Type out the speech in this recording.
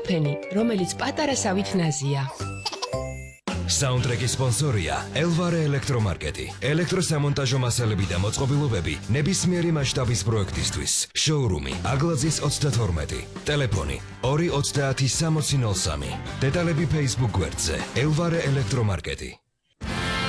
ფენი, რომელიც პატარასავით ნაზია. საუნდტრეკის სპონსორია ელვარე ელექტრომარკეტი. ელექტროსამონტაჟო მასალები და მოწყობილობები ნებისმიერი მასშტაბის პროექტისთვის. შოურუმი აგლაძის 32. ტელეფონი 230 6003. დეტალები Facebook გვერდზე ელვარე ელექტრომარკეტი.